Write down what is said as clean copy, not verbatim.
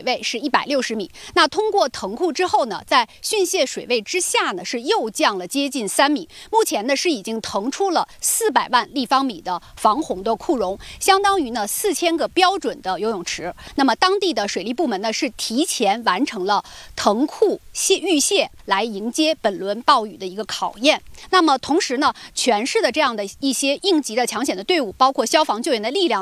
位是160米。那通过腾库之后呢，在汛泄水位之下呢，是又降了接近3米。目前呢是已经腾出了400万立方米的防洪的库容，相当于呢4000个标准的游泳池。那么当地的水利部门呢是提前完成了腾库预泄，来迎接本轮暴雨的一个考验。那么同时呢，全市的这样的一些应急的抢险的队伍，包括消防救援的力量。